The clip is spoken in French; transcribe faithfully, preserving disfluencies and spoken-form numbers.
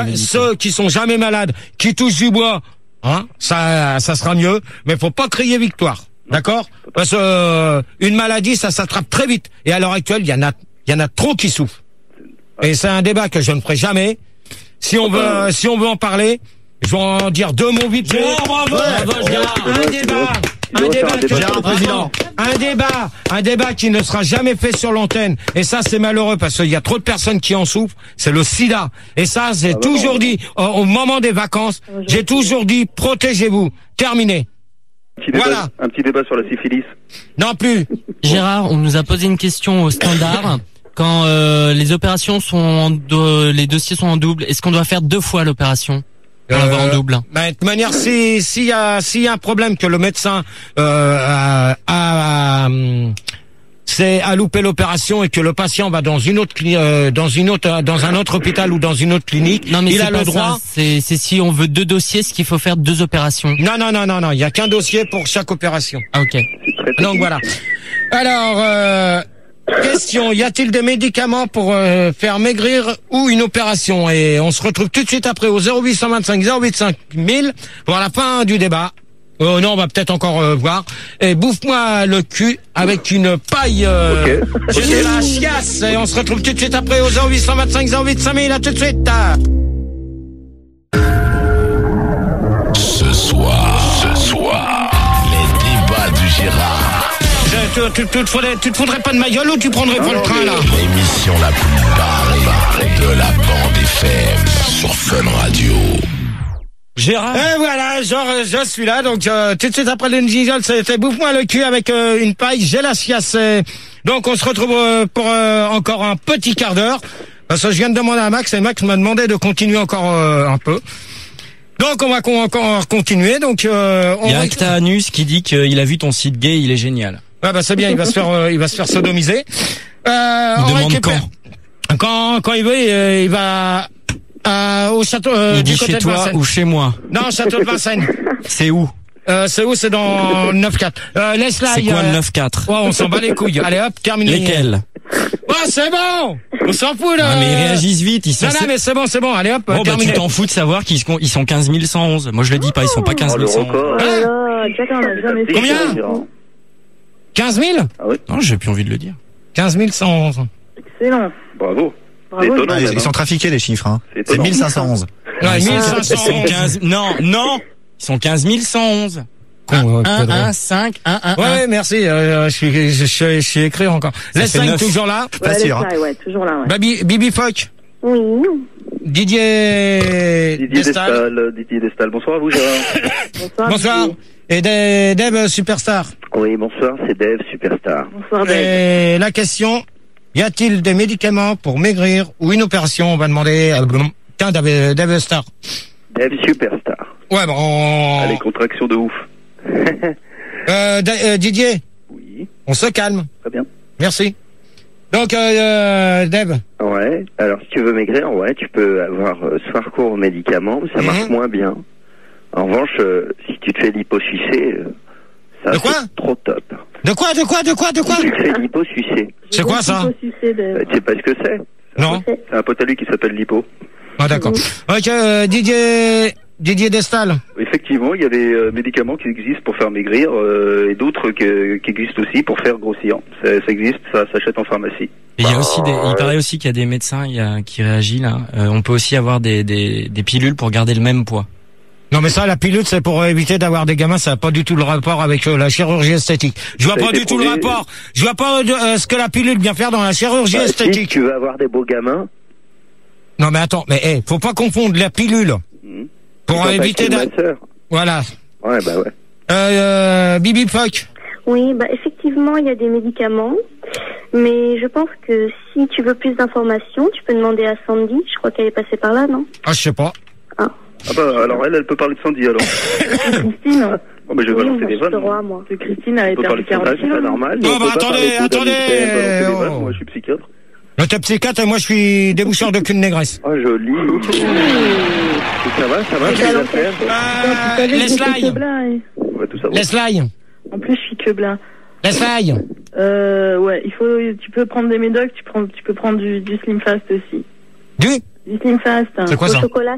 Ceux qui sont jamais malades, qui touchent du bois, hein, ça, ça sera mieux. Mais faut pas crier victoire, d'accord? Parce que euh, une maladie, ça s'attrape très vite. Et à l'heure actuelle, il y en a, il y en a trop qui souffrent. Et c'est un débat que je ne ferai jamais. Si on veut, si on veut en parler, je vais en dire deux mots vite. Gérard, bravo, bravo, Gérard. Un débat, un débat, Gérard, président. Un débat, un débat qui ne sera jamais fait sur l'antenne. Et ça, c'est malheureux parce qu'il y a trop de personnes qui en souffrent. C'est le sida. Et ça, j'ai toujours dit, au, au moment des vacances, j'ai toujours dit, protégez-vous. Terminé. Un petit débat, Voilà. un petit débat sur la syphilis. Non plus. Gérard, on nous a posé une question au standard. Quand euh, les opérations sont en do- les dossiers sont en double, est-ce qu'on doit faire deux fois l'opération pour Euh, l'avoir en double? Bah, de toute manière, si s'il y a s'il y a un problème que le médecin euh, a, a, a, c'est à louper l'opération et que le patient va dans une autre cli- euh, dans une autre dans un autre hôpital ou dans une autre clinique, Non mais il c'est a pas le droit. ça. C'est c'est si on veut deux dossiers, ce qu'il faut faire deux opérations. Non non non non non, il y a qu'un dossier pour chaque opération. Ah ok. Donc voilà. Alors euh, question, y a-t-il des médicaments pour euh, faire maigrir ou une opération? Et on se retrouve tout de suite après au zéro huit cent vingt-cinq zéro huit cinq mille pour la fin du débat. Oh non, on va peut-être encore euh, voir. Et bouffe-moi le cul avec une paille. Euh, Ok. J'ai de la chiasse. Et on se retrouve tout de suite après au zéro huit cent vingt-cinq zéro huit cinq mille. À tout de suite. Ce soir, ce soir, les débats du Gérard. Tu, tu, tu, te faudrais, tu te foudrais pas de ma gueule ou tu prendrais pas le train là? L'émission la plus barrée de la bande F M sur Fun Radio. Gérard. Et voilà, genre, je suis là, donc euh, tout de suite après le jingle, c'était bouffe-moi le cul avec euh, une paille, j'ai la chiasse. Et donc on se retrouve euh, pour euh, encore un petit quart d'heure, parce que je viens de demander à Max, et Max m'a demandé de continuer encore euh, un peu. Donc on va con- encore continuer, donc... Euh, on Il y a va- Actanus qui dit qu'il a vu ton site gay, il est génial. Ouais, bah c'est bien, il va se faire, euh, il va se faire sodomiser. Euh, Il on demande récupère- quand Quand il veut, il, il va... Euh, au château euh, Il du dit côté chez de toi Vincennes. ou chez moi. Non, château de Vincennes. C'est où? Euh, c'est où? C'est dans neuf quatre. Euh, laisse là. C'est quoi euh, le neuf quatre? Ouais, on s'en bat les couilles. Allez hop, terminé. Lesquels? Ouais, c'est bon. On s'en fout là. Ah, mais ils réagissent vite, ils sont... Non, non, mais c'est bon, c'est bon. Allez hop, Bon, bah, terminé. tu t'en fous de savoir qu'ils sont, ils sont quinze mille cent onze. Moi, je le dis pas, ils sont pas quinze Oh, le mille cent onze. record. Hein Ah, Jack, on a jamais fait. Combien ça. quinze mille Non, j'ai plus envie de le dire. quinze mille cent onze. Excellent. Bravo. C'est Bravo. étonnant. Ils, même, ils sont hein. trafiqués les chiffres. Hein. C'est C'est étonnant. mille cinq cent onze. Ouais, Ils sont- mille cinq ils sont cent. quinze... Non, non! Ils sont quinze mille cent onze. Con, un, ouais, très un, cinq, un, un, Ouais, un. ouais, merci. Euh, je suis, je, je, je suis écrit encore. Laisse fait cinq neuf. toujours là. Pas Ouais, sûr. le fly, ouais, toujours là, ouais. Babi, Bibi Fock. Oui. Didier, Didier Destal. Destal, Didier Destal. Bonsoir à vous, Gérard. Bonsoir. Bonsoir. Didier. Et Deb, Deb Superstar. Oui, bonsoir, c'est Dave, Superstar. Bonsoir, Dave. Et la question, y a-t-il des médicaments pour maigrir ou une opération? On va demander à tiens, Dave, Dave Star. Dave, Superstar. Ouais, bon. Allez, contraction de ouf. Euh, Da- euh, Didier, Oui, on se calme. très bien. Merci. Donc, euh, euh, Deb. Ouais, alors si tu veux maigrir, ouais, tu peux avoir euh, soit recours aux médicaments, mais ça marche Mhm. moins bien. En revanche, euh, si tu te fais liposucer, euh, ça De quoi c'est trop top. De quoi, de quoi, de quoi, de quoi? Si tu te fais liposucer, C'est quoi ça? Sucer de... euh, tu sais pas ce que c'est? Non. C'est un pote à lui qui s'appelle Lipo. Ah, d'accord. Ok, euh, Didier, Didier Destal. Effectivement, il y a des euh, médicaments qui existent pour faire maigrir euh, et d'autres que- qui existent aussi pour faire grossir. Ça, ça existe, ça s'achète en pharmacie. Et il y a aussi des, il paraît aussi qu'il y a des médecins il y a, qui réagissent là. Euh, on peut aussi avoir des, des, des pilules pour garder le même poids. Non, mais ça, la pilule, c'est pour éviter d'avoir des gamins. Ça n'a pas du tout le rapport avec euh, la chirurgie esthétique. Je vois Ça a pas été du tout le prouvé. rapport. Je vois pas euh, ce que la pilule vient faire dans la chirurgie Bah, si esthétique. tu veux avoir des beaux gamins, Non, mais attends, mais hey, faut pas confondre la pilule hmm, pour tu vas éviter pas de... acheter une masseur. Voilà. Ouais, bah ouais. Euh, euh, Bibi Fock. Oui, bah effectivement, il y a des médicaments, mais je pense que si tu veux plus d'informations, tu peux demander à Sandy. Je crois qu'elle est passée par là, non? Ah, je sais pas. Ah bah alors elle, elle peut parler de Sandy alors. Christine. Oh, mais je vais Oui, balancer moi, des je te vannes. roi, moi. De Christine, elle On est peut parler perdue de son âge, quarante c'est pas kilos. normal. Non, On peut bah, pas attendez, parler de attendez, Daniel Pérez, balancer des oh. vannes. Moi je suis psychiatre. Le t'es psychiatre et moi, je suis déboucheur de cul de négresse. Oh joli. Ça va, ça va, C'est les à affaires. Euh, laisse-la. On va tout savoir. Laisse-la. En plus, je suis que blanc. Laisse-la. Euh, ouais, il faut, tu peux prendre des médocs, tu prends, tu peux prendre du, du Slim Fast aussi. Du Du Slim Fast. C'est quoi Au ça? chocolat,